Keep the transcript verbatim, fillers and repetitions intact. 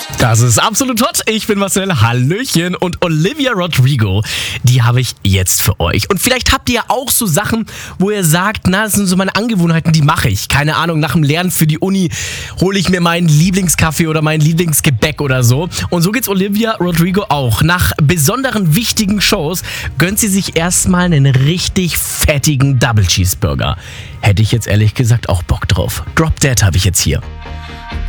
Das ist absolut hot. Ich bin Marcel, hallöchen. Und Olivia Rodrigo, die habe ich jetzt für euch. Und vielleicht habt ihr ja auch so Sachen, wo ihr sagt, na, das sind so meine Angewohnheiten, die mache ich. Keine Ahnung, nach dem Lernen für die Uni hole ich mir meinen Lieblingskaffee oder mein Lieblingsgebäck oder so. Und so geht's Olivia Rodrigo auch. Nach besonderen wichtigen Shows gönnt sie sich erstmal einen richtig fettigen Double Cheeseburger. Hätte ich jetzt ehrlich gesagt auch Bock drauf. Drop Dead habe ich jetzt hier.